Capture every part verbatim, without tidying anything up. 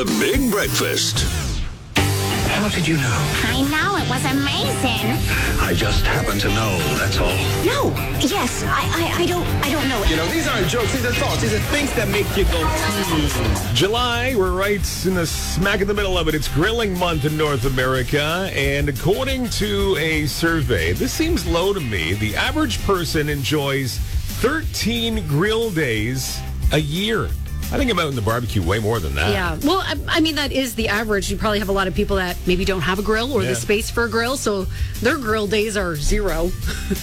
The Big Breakfast. How did you know? I know, it was amazing. I just happen to know, that's all. No, yes, I, I, I don't, I don't know. You know, these aren't jokes, these are thoughts, these are things that make you go, hmm. July, we're right in the smack in the middle of it. It's grilling month in North America, and according to a survey, this seems low to me. The average person enjoys thirteen grill days a year. I think I'm out in the barbecue way more than that. Yeah. Well, I, I mean, that is the average. You probably have a lot of people that maybe don't have a grill or Yeah. the space for a grill, so their grill days are zero.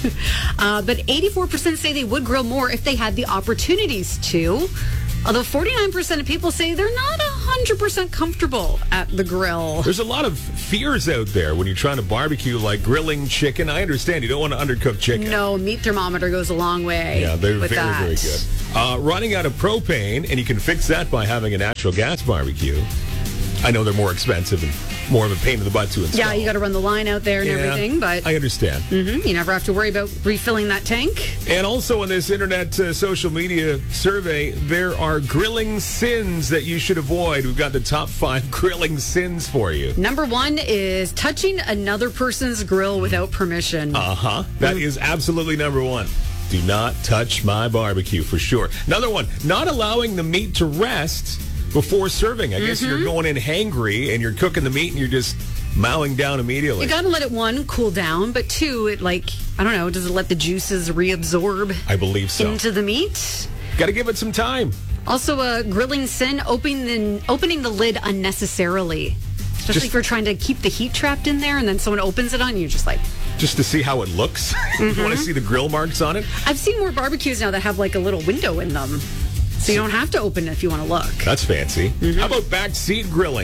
uh, but eighty-four percent say they would grill more if they had the opportunities to. Although forty-nine percent of people say they're not one hundred percent comfortable at the grill. There's a lot of fears out there when you're trying to barbecue, like grilling chicken. I understand you don't want to undercook chicken. No, meat thermometer goes a long way. Yeah, they're with very, that. very good. Uh, running out of propane, and you can fix that by having a natural gas barbecue. I know they're more expensive and more of a pain in the butt to install. Yeah, you got to run the line out there and Yeah, everything, but I understand. mhm, you never have to worry about refilling that tank. And also in this internet uh, social media survey, there are grilling sins that you should avoid. We've got the top five grilling sins for you. Number one is touching another person's grill without permission. Uh-huh. That is absolutely number one. Do not touch my barbecue, for sure. Another one, not allowing the meat to rest before serving. I guess you're going in hangry and you're cooking the meat and you're just mowing down immediately. You got to let it, one, cool down, but two, it like, I don't know, does it let the juices reabsorb I believe so. into the meat? Got to give it some time. Also, a grilling sin, opening the, opening the lid unnecessarily. Especially Just- if you're trying to keep the heat trapped in there and then someone opens it on you, just like... Just to see how it looks. You want to see the grill marks on it? I've seen more barbecues now that have like a little window in them. So you don't have to open it if you want to look. That's fancy. How about backseat grilling?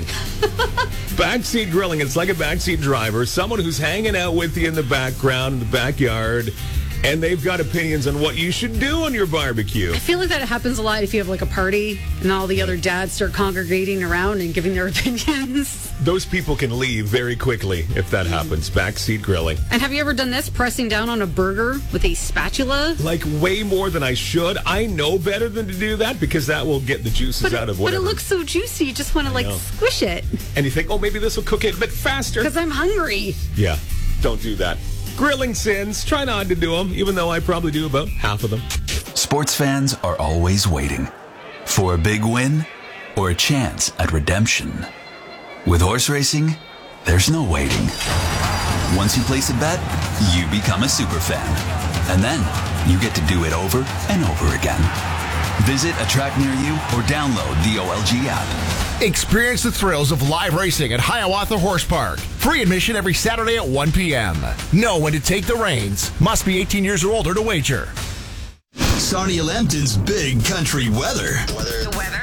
Backseat grilling. It's like a backseat driver, someone who's hanging out with you in the background, in the backyard, and they've got opinions on what you should do on your barbecue. I feel like that happens a lot if you have like a party and all the other dads start congregating around and giving their opinions. Those people can leave very quickly if that happens. Backseat grilling. And have you ever done this? Pressing down on a burger with a spatula? Like way more than I should. I know better than to do that because that will get the juices But, out of but whatever. it looks so juicy, you just want to like know. squish it. And you think, oh, maybe this will cook it a bit faster. Because I'm hungry. Yeah, don't do that. Grilling sins. Try not to do them, even though I probably do about half of them. Sports fans are always waiting for a big win or a chance at redemption. With horse racing, there's no waiting. Once you place a bet, you become a super fan. And then you get to do it over and over again. Visit a track near you or download the O L G app. Experience the thrills of live racing at Hiawatha Horse Park. Free admission every Saturday at one p.m. Know when to take the reins. Must be eighteen years or older to wager. Sonia Lambton's Big Country Weather. The weather?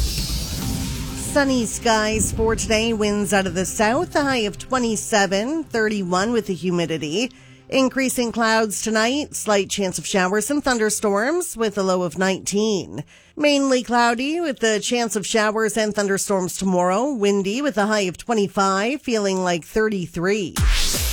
Sunny skies for today. Winds out of the south. A high of twenty-seven, thirty-one with the humidity. Increasing clouds tonight. Slight chance of showers and thunderstorms with a low of nineteen. Mainly cloudy with the chance of showers and thunderstorms tomorrow. Windy with a high of twenty-five. Feeling like thirty-three.